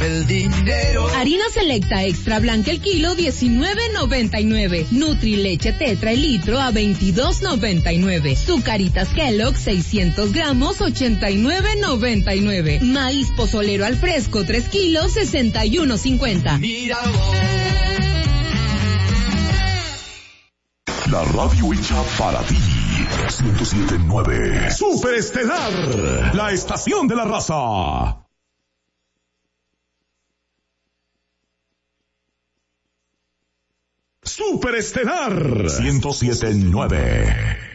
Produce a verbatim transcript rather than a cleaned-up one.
el dinero. Harina selecta extra blanca el kilo diecinueve noventa y nueve. Nutri leche tetra el litro a veintidós noventa y nueve. Zucaritas Kellogg seiscientos gramos ochenta y nueve noventa y nueve. Maíz pozolero al fresco tres kilos sesenta y uno cincuenta. Mira vos. La radio hecha para ti. ciento siete punto nueve. Superestelar, la estación de la raza. Superestelar ciento siete punto nueve.